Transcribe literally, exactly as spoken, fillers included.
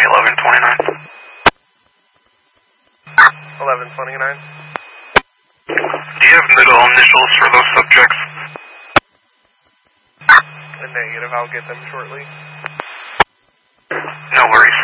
County eleven twenty-nine. eleven twenty-nine. Do you have middle initials for those subjects? A negative, I'll get them shortly. No worries.